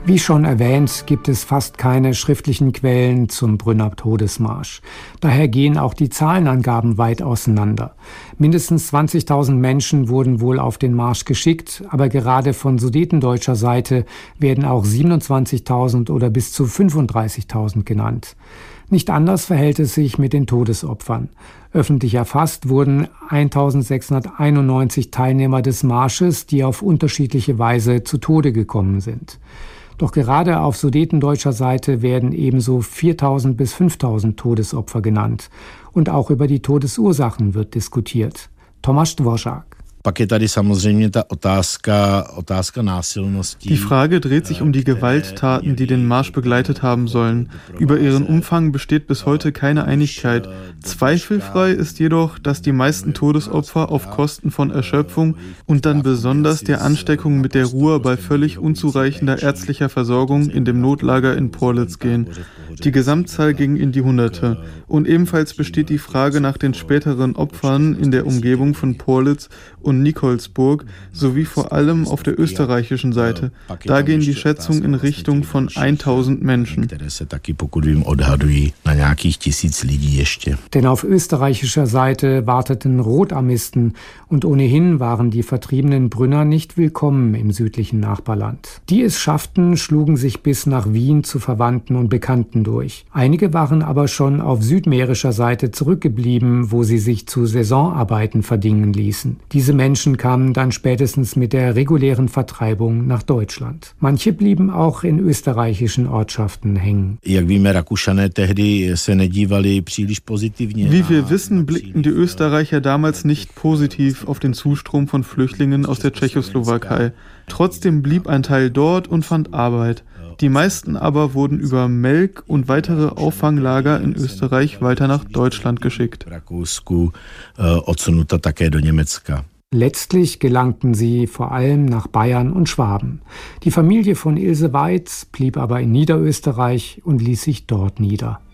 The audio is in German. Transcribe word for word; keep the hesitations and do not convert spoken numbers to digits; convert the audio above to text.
Wie schon erwähnt, gibt es fast keine schriftlichen Quellen zum Brünner Todesmarsch. Daher gehen auch die Zahlenangaben weit auseinander. Mindestens zwanzigtausend Menschen wurden wohl auf den Marsch geschickt, aber gerade von sudetendeutscher Seite werden auch siebenundzwanzigtausend oder bis zu fünfunddreißigtausend genannt. Nicht anders verhält es sich mit den Todesopfern. Öffentlich erfasst wurden eintausendsechshunderteinundneunzig Teilnehmer des Marsches, die auf unterschiedliche Weise zu Tode gekommen sind. Doch gerade auf sudetendeutscher Seite werden ebenso viertausend bis fünftausend Todesopfer genannt. Und auch über die Todesursachen wird diskutiert. Tomáš Dvořák. Die Frage dreht sich um die Gewalttaten, die den Marsch begleitet haben sollen. Über ihren Umfang besteht bis heute keine Einigkeit. Zweifelfrei ist jedoch, dass die meisten Todesopfer auf Kosten von Erschöpfung und dann besonders der Ansteckung mit der Ruhr bei völlig unzureichender ärztlicher Versorgung in dem Notlager in Porlitz gehen. Die Gesamtzahl ging in die Hunderte. Und ebenfalls besteht die Frage nach den späteren Opfern in der Umgebung von Porlitz und Nikolsburg sowie vor allem auf der österreichischen Seite. Da gehen die Schätzungen in Richtung von tausend Menschen. Denn auf österreichischer Seite warteten Rotarmisten und ohnehin waren die vertriebenen Brünner nicht willkommen im südlichen Nachbarland. Die es schafften, schlugen sich bis nach Wien zu Verwandten und Bekannten durch. Einige waren aber schon auf südmährischer Seite zurückgeblieben, wo sie sich zu Saisonarbeiten verdingen ließen. Diese Menschen kamen dann spätestens mit der regulären Vertreibung nach Deutschland. Manche blieben auch in österreichischen Ortschaften hängen. Wie wir wissen, blickten die Österreicher damals nicht positiv auf den Zustrom von Flüchtlingen aus der Tschechoslowakei. Trotzdem blieb ein Teil dort und fand Arbeit. Die meisten aber wurden über Melk und weitere Auffanglager in Österreich weiter nach Deutschland geschickt. Letztlich gelangten sie vor allem nach Bayern und Schwaben. Die Familie von Ilse Weitz blieb aber in Niederösterreich und ließ sich dort nieder.